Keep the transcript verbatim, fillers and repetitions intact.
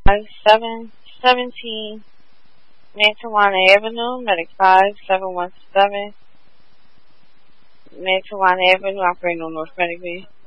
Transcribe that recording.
seven seventeen Mantuana Avenue, Medic five seven one seven Mantuana Avenue, operating on North Medic B.